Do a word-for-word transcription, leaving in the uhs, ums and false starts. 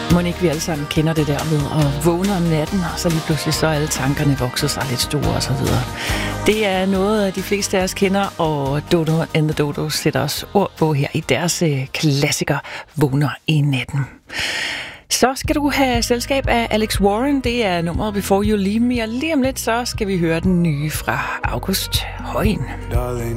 Monique, vi alle sammen kender det der med at vågne om natten, og så lige pludselig så alle tankerne vokser sig lidt store og så videre. Det er noget, de fleste af os kender, og Dodo and the Dodos sætter os ord på her i deres klassiker Vågner i natten. Så skal du have selskab af Alex Warren. Det er nummeret Before You Leave Me, og lige om lidt så skal vi høre den nye fra August Højen. Darling,